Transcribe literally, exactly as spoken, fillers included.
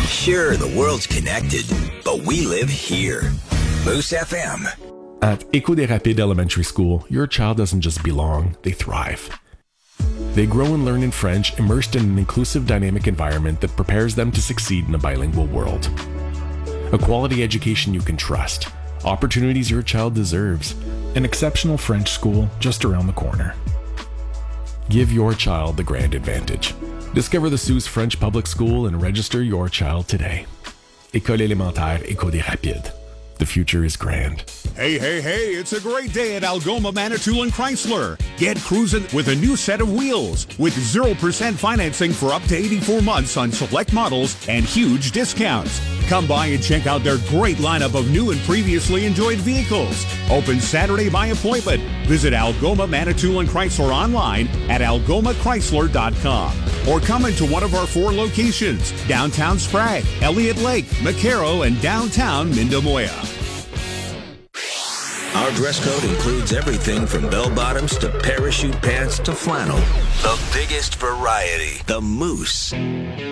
Sure, the world's connected, but we live here. Moose F M. At Éco des Rapides Elementary School, your child doesn't just belong, they thrive. They grow and learn in French, immersed in an inclusive, dynamic environment that prepares them to succeed in a bilingual world. A quality education you can trust, opportunities your child deserves, an exceptional French school just around the corner. Give your child the grand advantage. Discover the Suze French Public School and register your child today. École élémentaire Éco des Rapides. The future is grand. Hey, hey, hey, it's a great day at Algoma Manitoulin Chrysler. Get cruising with a new set of wheels with zero percent financing for up to eighty-four months on select models and huge discounts. Come by and check out their great lineup of new and previously enjoyed vehicles. Open Saturday by appointment. Visit Algoma Manitoulin Chrysler online at algoma chrysler dot com or come into one of our four locations, downtown Sprague, Elliott Lake, McCarroll, and downtown Mindamoya. Our dress code includes everything from bell-bottoms to parachute pants to flannel. The biggest variety, the Moose.